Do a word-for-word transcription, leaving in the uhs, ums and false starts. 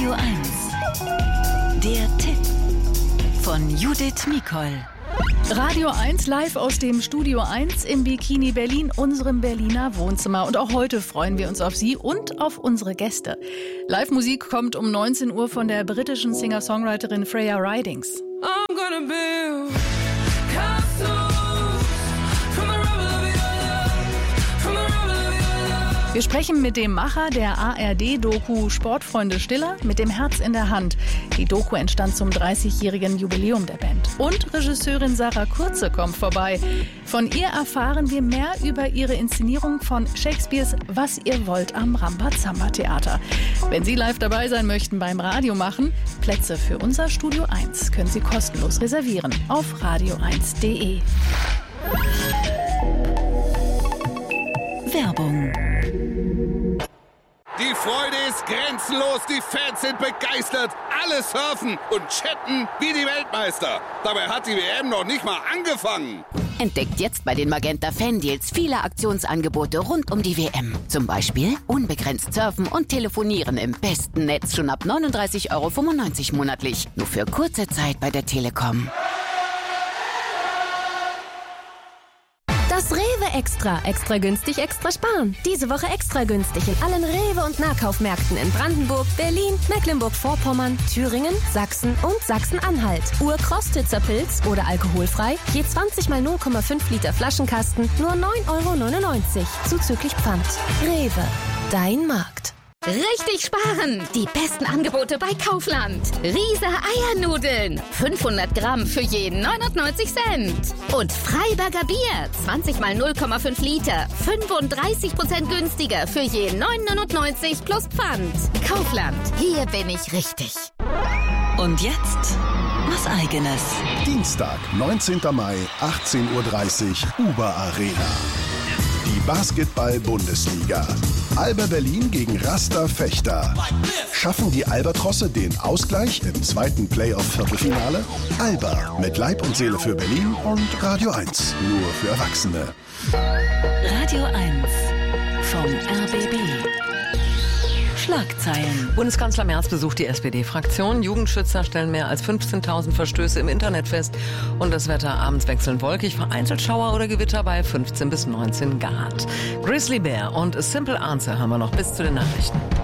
Radio eins. Der Tipp von Judith Mikol. Radio eins live aus dem Studio eins im Bikini Berlin, unserem Berliner Wohnzimmer. Und auch heute freuen wir uns auf Sie und auf unsere Gäste. Live-Musik kommt um neunzehn Uhr von der britischen Singer-Songwriterin Freya Ridings. I'm gonna build castles from the rubble of your love, from the rubble of your love. Wir sprechen mit dem Macher der A R D-Doku Sportfreunde Stiller mit dem Herz in der Hand. Die Doku entstand zum dreißigjährigen Jubiläum der Band. Und Regisseurin Sarah Kurze kommt vorbei. Von ihr erfahren wir mehr über ihre Inszenierung von Shakespeares Was ihr wollt am Rambazamba-Theater. Wenn Sie live dabei sein möchten beim Radio machen, Plätze für unser Studio eins können Sie kostenlos reservieren auf radio eins punkt de. Werbung. Die Freude ist grenzenlos, die Fans sind begeistert, alle surfen und chatten wie die Weltmeister. Dabei hat die W M noch nicht mal angefangen. Entdeckt jetzt bei den Magenta Fan-Deals viele Aktionsangebote rund um die W M. Zum Beispiel unbegrenzt surfen und telefonieren im besten Netz schon ab neununddreißig Euro fünfundneunzig monatlich. Nur für kurze Zeit bei der Telekom. Das Rewe Extra. Extra günstig, extra sparen. Diese Woche extra günstig in allen Rewe- und Nahkaufmärkten in Brandenburg, Berlin, Mecklenburg-Vorpommern, Thüringen, Sachsen und Sachsen-Anhalt. Urkostitzer Pilz oder alkoholfrei, je zwanzig mal null Komma fünf Liter Flaschenkasten, nur neun Euro neunundneunzig, zuzüglich Pfand. Rewe, dein Markt. Richtig sparen! Die besten Angebote bei Kaufland. Riese Eiernudeln. fünfhundert Gramm für jeden neunundneunzig Cent. Und Freiberger Bier. zwanzig mal null Komma fünf Liter. fünfunddreißig Prozent günstiger für jeden neun neunundneunzig plus Pfand. Kaufland. Hier bin ich richtig. Und jetzt was Eigenes. Dienstag, neunzehnten Mai, achtzehn Uhr dreißig, Uber Arena. Die Basketball-Bundesliga. Alba Berlin gegen Rasta Fechter. Schaffen die Albatrosse den Ausgleich im zweiten Playoff-Viertelfinale? Alba mit Leib und Seele für Berlin und Radio eins. Nur für Erwachsene. Radio eins vom R B B. Schlagzeilen. Bundeskanzler Merz besucht die S P D-Fraktion. Jugendschützer stellen mehr als fünfzehntausend Verstöße im Internet fest. Und das Wetter abends wechselnd wolkig, vereinzelt Schauer oder Gewitter bei fünfzehn bis neunzehn Grad. Grizzly Bear und A Simple Answer haben wir noch bis zu den Nachrichten.